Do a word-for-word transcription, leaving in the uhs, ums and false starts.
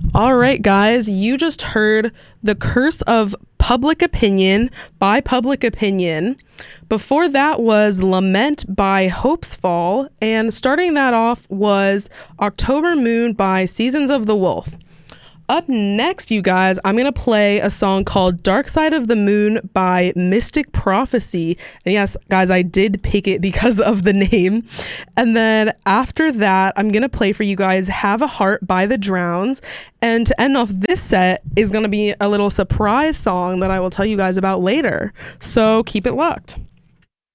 All right, guys, you just heard The Curse of Public Opinion by Public Opinion. Before that was Lament by Hope's Fall, and starting that off was October Moon by Seasons of the Wolf. Up next, you guys, I'm going to play a song called Dark Side of the Moon by Mystic Prophecy. And yes, guys, I did pick it because of the name. And then after that, I'm going to play for you guys Have a Heart by The Drowns. And to end off this set is going to be a little surprise song that I will tell you guys about later. So keep it locked.